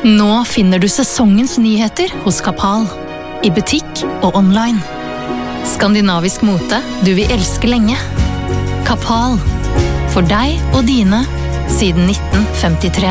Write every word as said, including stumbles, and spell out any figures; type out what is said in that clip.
Nå finner du sesongens nyheter hos Kapal, i butikk og online. Skandinavisk mote du vil elske lenge. Kapal, for deg og dine, siden nitten femtitre.